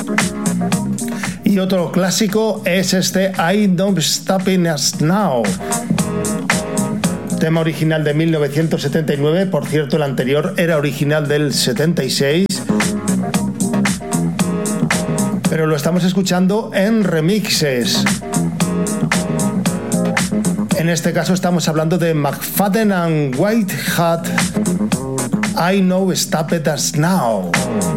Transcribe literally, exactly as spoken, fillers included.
Y otro clásico es este I Don't Stopping Us Now, tema original de mil novecientos setenta y nueve. Por cierto, el anterior era original del setenta y seis, pero lo estamos escuchando en remixes. En este caso estamos hablando de McFadden and Whitehead, I Know Stop It Us Now.